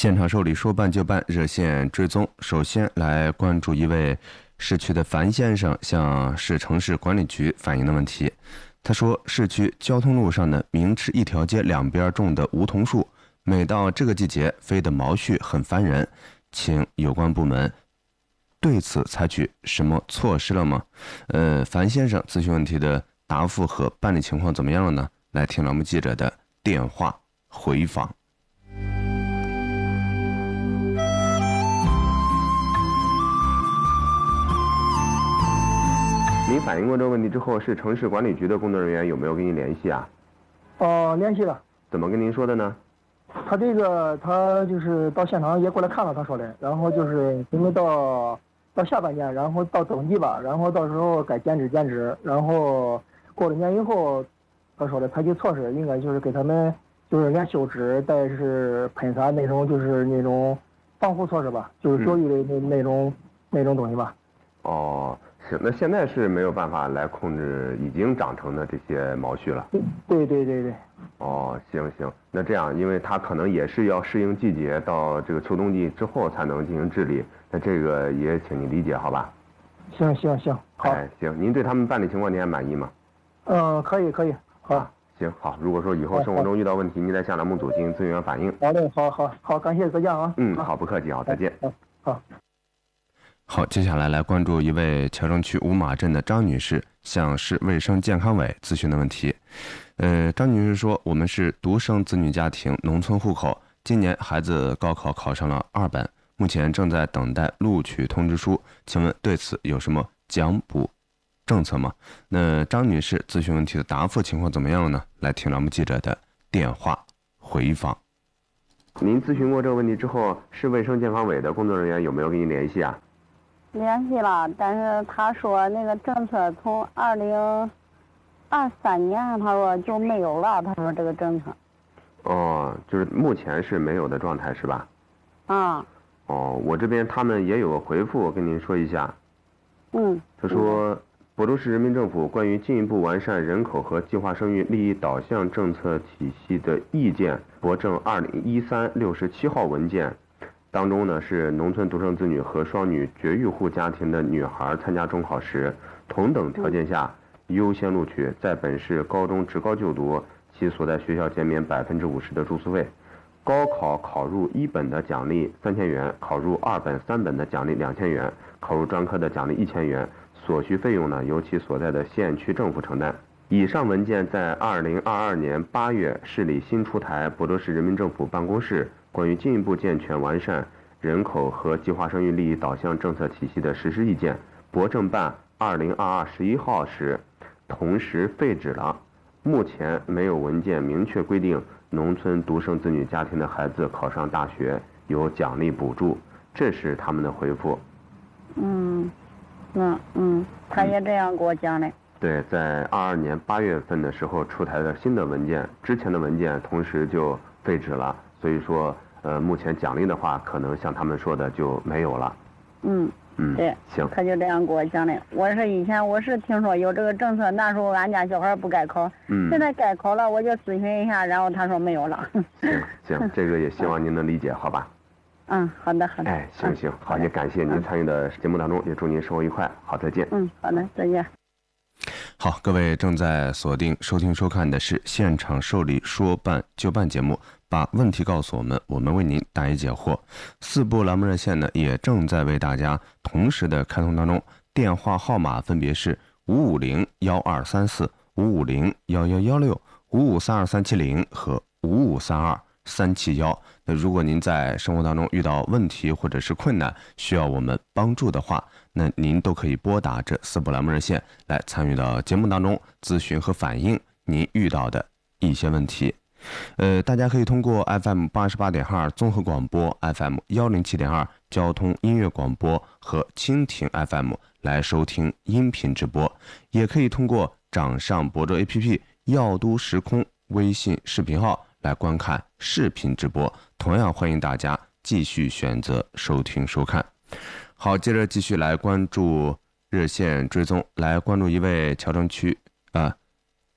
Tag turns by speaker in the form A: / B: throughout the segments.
A: 现场受理说办就办，热线追踪。首先来关注一位市区的樊先生向市城市管理局反映的问题。他说，市区交通路上的明池一条街两边种的梧桐树，每到这个季节飞的毛絮很烦人，请有关部门对此采取什么措施了吗？樊先生咨询问题的答复和办理情况怎么样了呢？来听栏目记者的电话回访。您反映过这个问题之后，市城市管理局的工作人员有没有跟您联系啊？
B: 联系了。
A: 怎么跟您说的呢？
B: 他就是到现场也过来看了，他说的，然后就是准备到下半年，然后到冬季吧，然后到时候该减脂，然后过了年以后，他说的采取措施应该就是给他们就是连修枝带是喷洒那种就是那种防护措施吧，就是绝育的那种东西吧。
A: 哦，行，那现在是没有办法来控制已经长成的这些毛絮了。
B: 对。
A: 哦，行，那这样，因为它可能也是要适应季节，到这个秋冬季之后才能进行治理，那这个也请你理解，好吧？
B: 行，好。
A: 哎，行，您对他们办理情况您还满意吗？
B: 可以，好。
A: 行，好。如果说以后生活中遇到问题，您再向栏目组进行咨询和反映。
B: 好嘞，好，感谢，再见啊。
A: 好，不客气，好，再见。
B: 好。
A: 好，接下来关注一位桥城区五马镇的张女士向市卫生健康委咨询的问题。张女士说，我们是独生子女家庭，农村户口，今年孩子高考考上了2本，目前正在等待录取通知书，请问对此有什么奖补政策吗？那张女士咨询问题的答复情况怎么样了呢？来听栏目记者的电话回访。您咨询过这个问题之后，市卫生健康委的工作人员有没有跟您联系啊？
C: 联系了，但是他说那个政策从2023年他说就没有了，他说这个政策。
A: 哦，就是目前是没有的状态是吧？
C: 啊。
A: 哦，我这边他们也有个回复，我跟您说一下。他说，亳州市人民政府关于进一步完善人口和计划生育利益导向政策体系的意见驳正2013-67号文件。当中呢，是农村独生子女和双女绝育户家庭的女孩参加中考时，同等条件下优先录取，在本市高中职高就读，其所在学校减免50%的住宿费。高考考入1本的奖励3000元，考入2本、3本的奖励2000元，考入专科的奖励1000元，所需费用呢由其所在的县区政府承担。以上文件在2022年8月市里新出台亳州市人民政府办公室关于进一步健全完善人口和计划生育利益导向政策体系的实施意见驳正办2022-11号时，同时废止了。目前没有文件明确规定农村独生子女家庭的孩子考上大学有奖励补助，这是他们的回复。
C: 他也这样给我讲的。
A: 对，在22年8月份的时候出台的新的文件，之前的文件同时就废止了，所以说目前奖励的话，可能像他们说的就没有了。
C: 对，
A: 行，
C: 他就这样给我讲的。以前我是听说有这个政策，那时候俺家小孩不该考，现在该考了，我就咨询一下，然后他说没有了。
A: 行，这个也希望您能理解，好吧？
C: 好的。
A: 哎，行，好，也感谢您参与的节目当中，也祝您生活愉快，好，再见。
C: 好的，再见。
A: 好，各位正在锁定收听收看的是现场受理说办就办节目，把问题告诉我们，我们为您答疑解惑。4部栏目热线呢也正在为大家同时的开通当中，电话号码分别是550-1234、550-1116、5532370和5532371。那如果您在生活当中遇到问题或者是困难，需要我们帮助的话，那您都可以拨打这4部栏目热线来参与到节目当中咨询和反映您遇到的一些问题。大家可以通过 FM 88.2综合广播、FM 107.2交通音乐广播和蜻蜓 FM 来收听音频直播，也可以通过掌上亳州 APP 耀都时空微信视频号来观看视频直播，同样欢迎大家继续选择收听收看。好，接着继续来关注热线追踪，来关注一位桥城区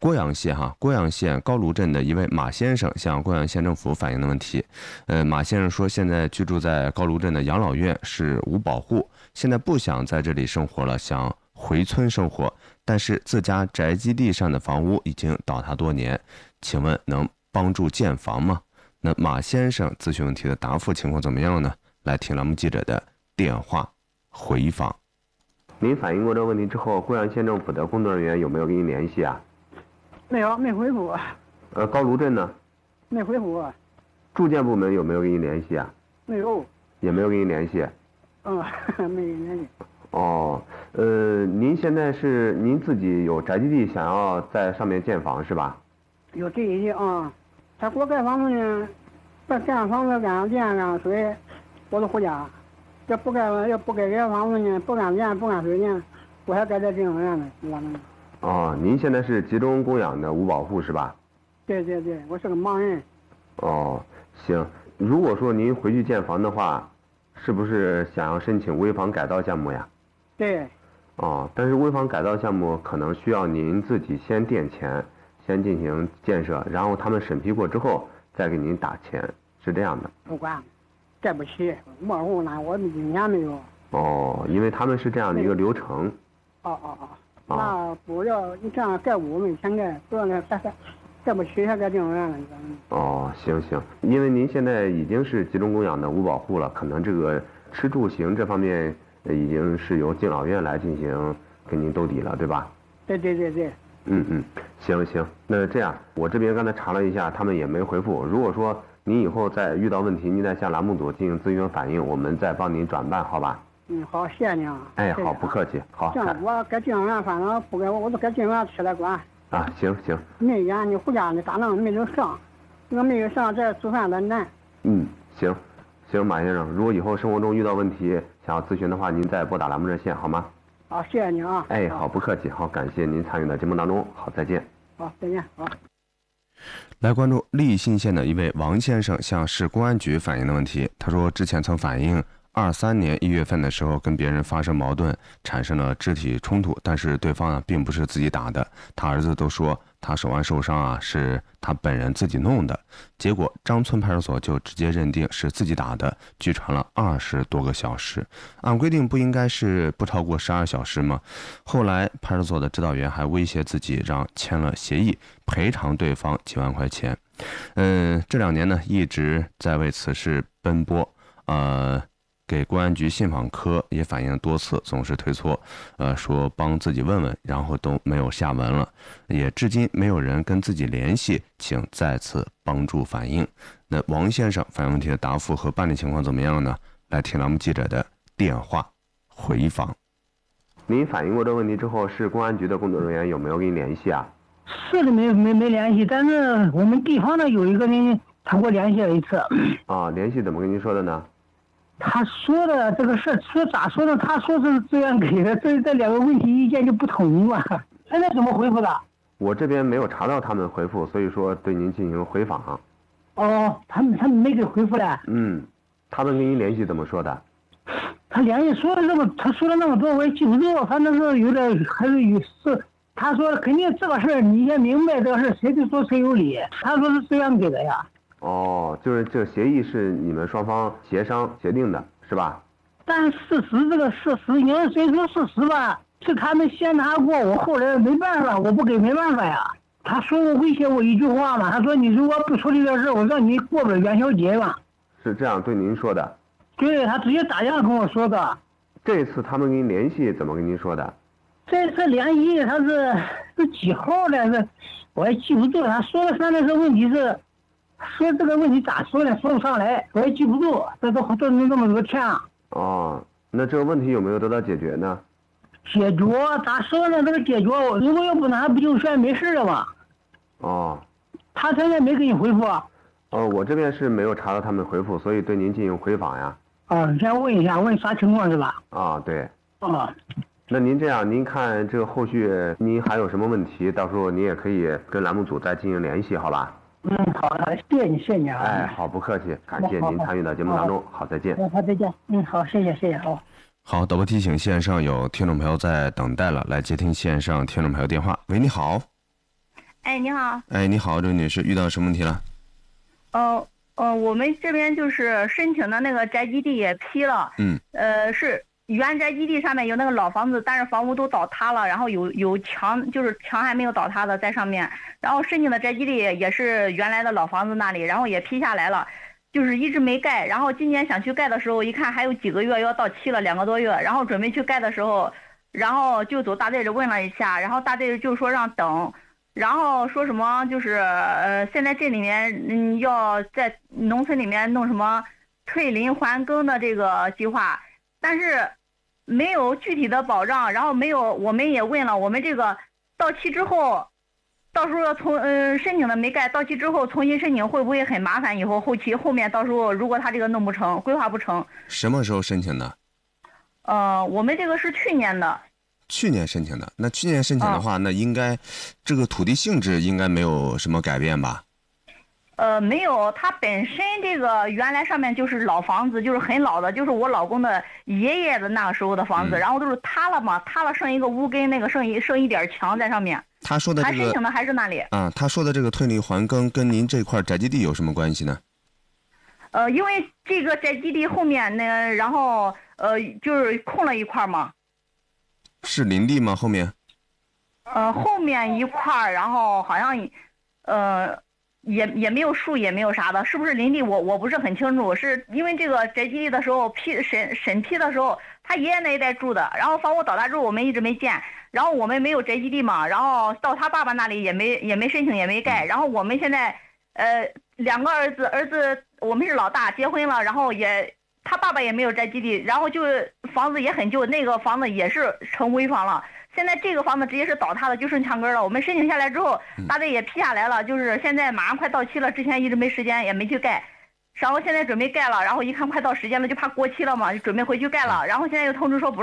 A: 郭阳县高卢镇的一位马先生向郭阳县政府反映的问题。马先生说，现在居住在高卢镇的养老院是无保户，现在不想在这里生活了，想回村生活，但是自家宅基地上的房屋已经倒塌多年，请问能帮助建房吗？那马先生咨询问题的答复情况怎么样呢？来听栏目记者的电话回访。您反映过这个问题之后，贵阳县政府的工作人员有没有跟您联系啊？
D: 没有，没回复。
A: 高卢镇呢？
D: 没回复。
A: 住建部门有没有跟您联系啊？
D: 没有。
A: 也没有跟您联系。
D: 没联系。
A: 哦，您现在是您自己有宅基地，想要在上面建房是吧？
D: 有这一些啊，他给我盖房子呢，这盖房子干电干水，我都回家。要不盖房子呢，不干电不干水呢，我还盖在敬老院呢，知道吗？
A: 哦，您现在是集中供养的无保户是吧？
D: 对，我是个盲人。
A: 哦，行。如果说您回去建房的话，是不是想要申请危房改造项目呀？
D: 对。
A: 哦，但是危房改造项目可能需要您自己先垫钱，先进行建设，然后他们审批过之后再给您打钱，是这样的。
D: 不管，盖不起，无户呢，我一年没有。
A: 哦，因为他们是这样的一个流程。
D: 那不要你这样盖屋没钱盖，不要那盖不起还盖敬老院了。
A: 哦，行，因为您现在已经是集中供养的无保户了，可能这个吃住行这方面已经是由敬老院来进行给您兜底了，对吧？
D: 对。
A: 行，那这样，我这边刚才查了一下，他们也没回复。如果说您以后再遇到问题，您再向栏目组进行咨询反映，我们再帮您转办，好吧？
D: 好，谢谢您啊。
A: 好，不客气。好。
D: 这样，我盖敬老院，反正不盖我都盖敬老院吃来管。
A: 行。
D: 没远，你回家你打仗没有上，这个没有上，再做饭咱难。
A: 行，马先生，如果以后生活中遇到问题想要咨询的话，您再拨打栏目热线好吗？
D: 好，谢谢您啊。
A: 好，不客气。好，感谢您参与到节目当中。好，再见。
D: 好，再见。好。
A: 来关注利信县的一位王先生向市公安局反映的问题。他说，之前曾反映23年1月份的时候跟别人发生矛盾，产生了肢体冲突，但是对方并不是自己打的，他儿子都说他手腕受伤是他本人自己弄的，结果张村派出所就直接认定是自己打的，拘传了20多个小时。按规定不应该是不超过12小时吗？后来派出所的指导员还威胁自己让签了协议赔偿对方几万块钱。这2年呢一直在为此事奔波，给公安局信访科也反映了多次，总是推脱，说帮自己问问，然后都没有下文了，也至今没有人跟自己联系，请再次帮助反映。那王先生反映问题的答复和办理情况怎么样呢？来听栏目记者的电话回访。您反映过这个问题之后，市公安局的工作人员有没有跟您联系啊？
B: 是的，没联系，但是我们地方的有一个人，他给我联系了一次。
A: 联系怎么跟您说的呢？
B: 他说的这个事说咋说呢？他说是自愿给的，这2个问题意见就不统一嘛。现在怎么回复的？
A: 我这边没有查到他们回复，所以说对您进行回访。
B: 他们没给回复嘞。
A: 他们跟您联系怎么说的？
B: 他联系说了那么多，我也记不住，反正是有点还是有事。他说肯定这个事你先明白，这个事谁就说谁有理。他说是自愿给的呀。
A: 就是这个协议是你们双方协商协定的，是吧？
B: 但事实你要谁说事实吧，是他们先拿过，我后来没办法，我不给没办法呀。他说过威胁我一句话嘛，他说你如果不处理这事，我让你过不了元宵节嘛。
A: 是这样对您说的？
B: 对，他直接打电话跟我说的。
A: 这次他们跟您联系怎么跟您说的？
B: 这次联系他是几号来着？我也记不住了。他说的反正是问题是。说这个问题咋说呢？说不上来，我也记不住。这都这么多天。
A: 那这个问题有没有得到解决呢？
B: 解决咋说呢？这个解决，如果要不拿不就算没事了吗？他现在没给你回复。
A: 我这边是没有查到他们回复，所以对您进行回访呀。
B: 先问一下，问啥情况是吧？
A: 对。那您这样，您看这个后续您还有什么问题，到时候您也可以跟栏目组再进行联系，好吧？
B: 好的，谢谢你啊。
A: 好，不客气，感谢您参与到节目当中。好，再见。
B: 好，再见。好，谢谢。
A: 好，导播提醒，线上有听众朋友在等待了，来接听线上听众朋友电话。喂，你好。
E: 哎，你好。
A: 哎，你好，这位女士，遇到什么问题了？
E: 我们这边就是申请的那个宅基地也批了。是原宅基地上面有那个老房子，但是房屋都倒塌了，然后有墙，就是墙还没有倒塌的在上面。然后申请的宅基地也是原来的老房子那里，然后也批下来了，就是一直没盖。然后今年想去盖的时候，一看还有几个月要到期了，2个多月，然后准备去盖的时候，然后就走大队里问了一下，然后大队就说让等。然后说什么就是现在这里面要在农村里面弄什么退林还耕的这个计划，但是没有具体的保障，然后没有，我们也问了，我们这个到期之后，到时候要申请的没盖，到期之后重新申请会不会很麻烦？以后后面到时候如果他这个弄不成，规划不成。
A: 什么时候申请的？
E: 我们这个是去年的。
A: 去年申请的，那去年申请的话，那应该这个土地性质应该没有什么改变吧？
E: 没有，它本身这个原来上面就是老房子，就是很老的，就是我老公的爷爷的那个时候的房子，然后都是塌了嘛，塌了剩一个屋跟那个剩一点墙在上面。
A: 他说的这个
E: 申请的还是那里。
A: 他说的这个退林还耕跟您这块宅基地有什么关系呢？
E: 因为这个宅基地后面呢，然后就是空了一块嘛。
A: 是林地吗？后面？
E: 后面一块，然后好像，也没有树，也没有啥的，是不是林地？我不是很清楚，是因为这个宅基地的时候审批的时候，他爷爷那一代住的，然后房屋倒塌之后我们一直没建，然后我们没有宅基地嘛，然后到他爸爸那里也没申请也没盖，然后我们现在2个儿子我们是老大结婚了，然后他爸爸也没有宅基地，然后就房子也很旧，那个房子也是成危房了。现在这个房子直接是倒塌的，就剩墙根了。我们申请下来之后，大队也批下来了，就是现在马上快到期了，之前一直没时间也没去盖，然后现在准备盖了，然后一看快到时间了，就怕过期了嘛，就准备回去盖了，然后现在又通知说不